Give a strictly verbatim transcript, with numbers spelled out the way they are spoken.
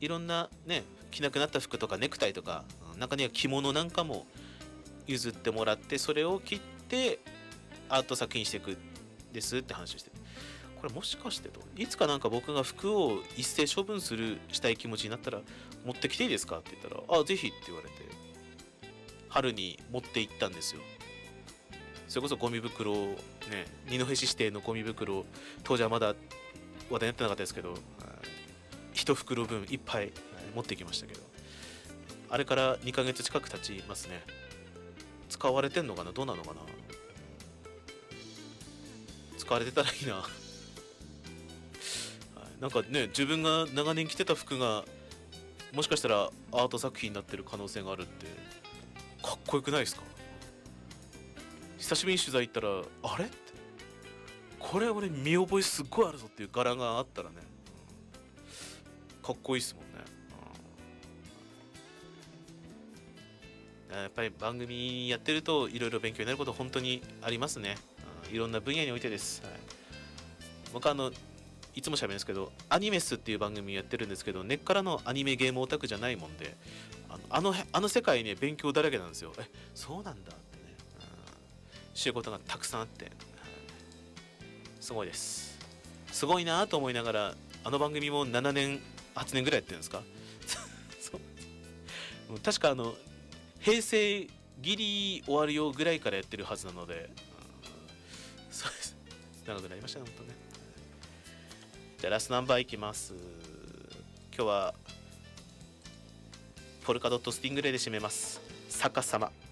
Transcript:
いろんなね着なくなった服とかネクタイとか、中には着物なんかも譲ってもらって、それを切ってアート作品にしていくですって話をして、これもしかしてと、いつかなんか僕が服を一斉処分するしたい気持ちになったら持ってきていいですかって言ったら、あぜひって言われて春に持って行ったんですよ。それこそゴミ袋ね、二戸市指定のゴミ袋、当時はまだ話題になってなかったですけど、一袋分いっぱい持ってきましたけど、あれからにかげつ近く経ちますね。使われてんのかな、どうなのかな。使われてたらいいななんかね、自分が長年着てた服がもしかしたらアート作品になってる可能性があるってかっこよくないですか。久しぶりに取材行ったら、あれって、これ俺見覚えすっごいあるぞっていう柄があったらね、かっこいいっすもんね。やっぱり番組やってるといろいろ勉強になること本当にありますね。いろんな分野においてです。はい、僕はあのいつも喋るんですけど、アニメスっていう番組やってるんですけど、根っからのアニメゲームオタクじゃないもんで、あのあのあの世界ね勉強だらけなんですよ。えそうなんだってね、知ることがたくさんあって、すごいです。すごいなと思いながら、あの番組もななねんはちねんぐらいやってるんですかそう確かあの平成ギリ終わるよぐらいからやってるはずなので、そうです。長くなりましたね、本当ね。じゃあラストナンバーいきます。今日はポルカドットスティングレイで締めます。逆さま。